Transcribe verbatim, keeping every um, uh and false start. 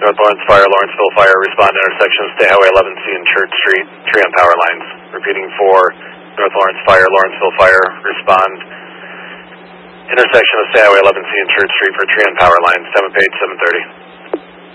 North Lawrence Fire, Lawrenceville Fire, respond to intersection of State Highway eleven C and Church Street, tree on power lines. Repeating for North Lawrence Fire, Lawrenceville Fire, respond intersection of State Highway eleven C and Church Street for tree on power lines. Time of page seven thirty.